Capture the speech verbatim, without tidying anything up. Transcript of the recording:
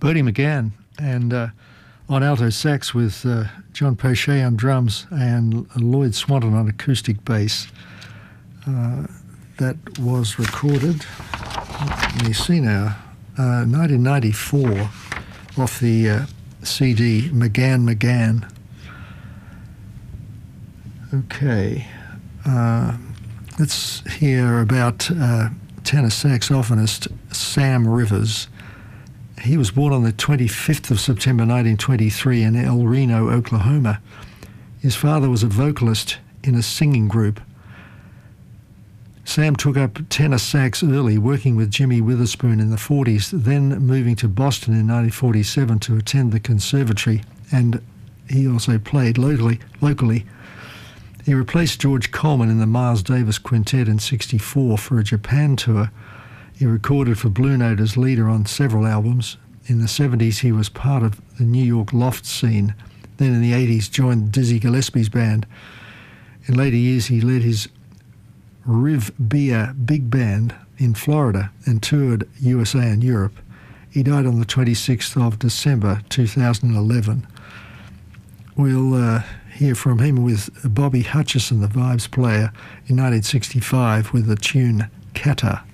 Bertie McGann, and uh, on alto sax with uh, John Pochet on drums and Lloyd Swanton on acoustic bass. Uh, that was recorded, let me see now, uh, nineteen ninety-four off the uh, C D McGann McGann. Okay, uh, let's hear about uh, tenor saxophonist Sam Rivers. He was born on the twenty-fifth of September nineteen twenty-three in El Reno, Oklahoma. His father was a vocalist in a singing group. Sam took up tenor sax early, working with Jimmy Witherspoon in the forties, then moving to Boston in nineteen forty-seven to attend the conservatory, and he also played locally. locally. He replaced George Coleman in the Miles Davis Quintet in sixty-four for a Japan tour. He recorded for Blue Note as leader on several albums. In the seventies, he was part of the New York loft scene. Then in the eighties, joined Dizzy Gillespie's band. In later years, he led his Riv Beer Big Band in Florida and toured U S A and Europe. He died on the twenty-sixth of December two thousand eleven. We'll uh, hear from him with Bobby Hutcherson, the Vibes player, in nineteen sixty-five with the tune Kata.